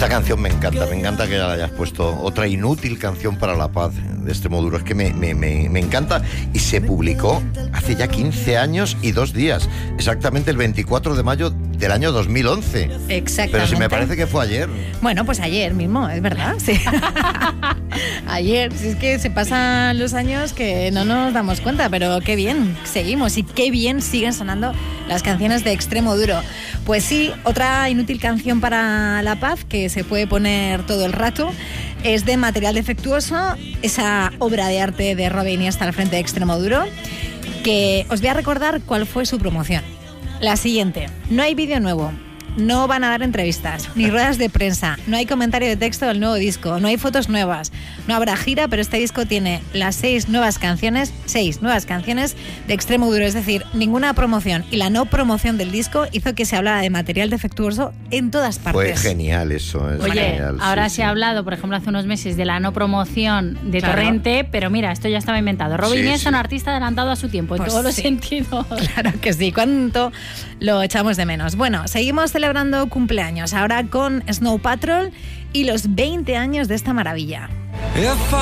Esta canción me encanta que la hayas puesto. Otra inútil canción para la paz de Extremoduro. Es que me encanta y se publicó hace ya 15 años y 2 días. Exactamente el 24 de mayo del año 2011. Exactamente. Pero si me parece que fue ayer. Bueno, pues ayer mismo, es verdad, sí. Ayer, si es que se pasan los años que no nos damos cuenta, pero qué bien, seguimos y qué bien siguen sonando las canciones de Extremoduro. Pues sí, otra inútil canción para la paz que se puede poner todo el rato es de Material Defectuoso, esa obra de arte de Robe Iniesta al frente de Extremoduro, que os voy a recordar cuál fue su promoción. La siguiente: no hay vídeo nuevo, no van a dar entrevistas, ni ruedas de prensa, no hay comentario de texto del nuevo disco, no hay fotos nuevas, no habrá gira, pero este disco tiene las 6 nuevas canciones de Extremoduro, es decir, ninguna promoción. Y la no promoción del disco hizo que se hablara de Material Defectuoso en todas partes. Fue genial eso. Oye, genial, ahora sí, se ha hablado, por ejemplo, hace unos meses de la no promoción de Torrente, pero mira, esto ya estaba inventado. Robe Iniesta es un artista adelantado a su tiempo, en todos los sentidos. Claro que sí, cuánto lo echamos de menos. Bueno, seguimos celebrando cumpleaños, ahora con Snow Patrol y los 20 años de esta maravilla.